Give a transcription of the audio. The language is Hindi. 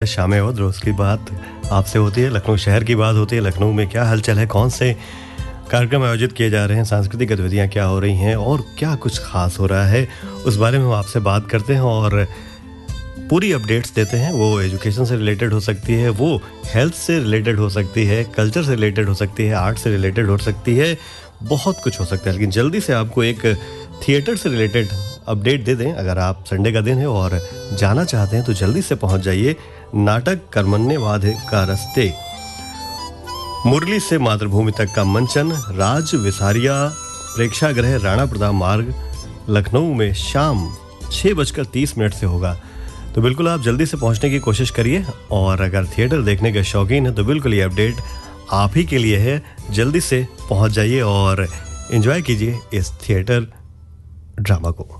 शाम और रोज़ की बात आपसे होती है, लखनऊ शहर की बात होती है। लखनऊ में क्या हलचल है, कौन से कार्यक्रम आयोजित किए जा रहे हैं, सांस्कृतिक गतिविधियाँ क्या हो रही हैं और क्या कुछ खास हो रहा है, उस बारे में हम आपसे बात करते हैं और पूरी अपडेट्स देते हैं। वो एजुकेशन से रिलेटेड हो सकती है, वो हेल्थ से रिलेटेड हो सकती है, कल्चर से रिलेटेड हो सकती है, आर्ट से रिलेटेड हो सकती है, बहुत कुछ हो सकता है। लेकिन जल्दी से आपको एक थिएटर से रिलेटेड अपडेट दे दें। अगर आप संडे का दिन है और जाना चाहते हैं तो जल्दी से पहुंच जाइए। नाटक कर्मण्यवाद का रस्ते, मुरली से मातृभूमि तक का मंचन, राज विसारिया प्रेक्षागृह राणा प्रताप मार्ग लखनऊ में शाम 6:30 से होगा। तो बिल्कुल आप जल्दी से पहुंचने की कोशिश करिए और अगर थिएटर देखने के शौकीन हैं तो बिल्कुल ये अपडेट आप ही के लिए है। जल्दी से पहुंच जाइए और एंजॉय कीजिए इस थिएटर ड्रामा को।